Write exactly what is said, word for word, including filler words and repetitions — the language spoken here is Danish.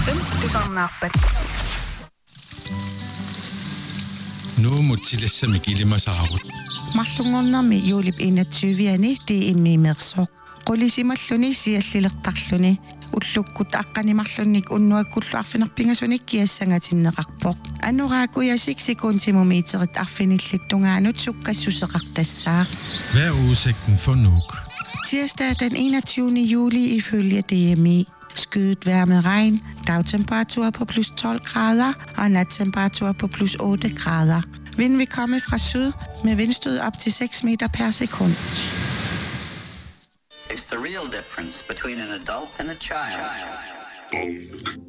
Tun tusarnaarpat. Nu mutilassami kilimasaarut. Mallungornermi juulip enogtyve-ani tii immiimersoq. Qulisimalluni siallilertarluni ullukkut aqqanimarlunnik unnuakkullu arfinerpingasunik kiassangatinneqarpoq. Anuraakuyasik sekuntimumiiterit arfinillittungaanut sukkassuseqartassaaq. Hvad er udsigten for Nuuk? Tirsdag den enogtyvende juli ifølge D M I. Skyet vejr med regn, dagtemperatur på plus tolv grader og nattemperatur på plus otte grader. Vinden vil komme fra syd med vindstød op til seks meter per sekund. It's the real difference between an adult and a child.